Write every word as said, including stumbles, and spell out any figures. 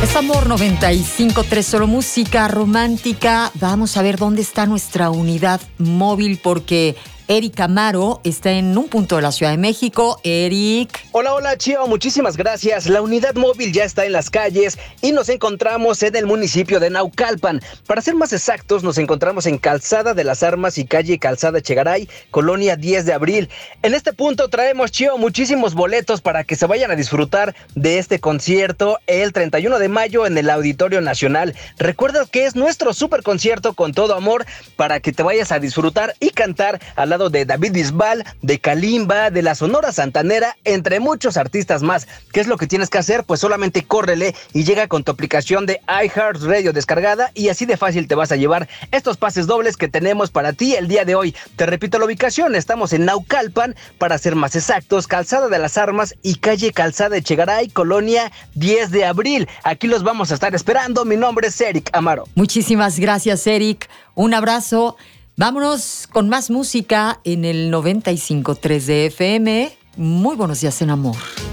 Amor noventa y cinco punto tres, solo música romántica. Vamos a ver dónde está nuestra unidad móvil porque Eric Amaro está en un punto de la Ciudad de México. Eric. Hola, hola, Chio, muchísimas gracias. La unidad móvil ya está en las calles y nos encontramos en el municipio de Naucalpan. Para ser más exactos, nos encontramos en Calzada de las Armas y calle Calzada Echegaray, colonia diez de abril. En este punto traemos, Chio, muchísimos boletos para que se vayan a disfrutar de este concierto el treinta y uno de mayo en el Auditorio Nacional. Recuerda que es nuestro super concierto con todo amor para que te vayas a disfrutar y cantar a la de David Bisbal, de Kalimba, de la Sonora Santanera, entre muchos artistas más. ¿Qué es lo que tienes que hacer? Pues solamente córrele y llega con tu aplicación de iHeartRadio descargada y así de fácil te vas a llevar estos pases dobles que tenemos para ti el día de hoy. Te repito la ubicación, estamos en Naucalpan, para ser más exactos, Calzada de las Armas y calle Calzada Echegaray, colonia diez de abril. Aquí los vamos a estar esperando. Mi nombre es Eric Amaro. Muchísimas gracias, Eric. Un abrazo. Vámonos con más música en el noventa y cinco punto tres de F M. Muy buenos días en amor.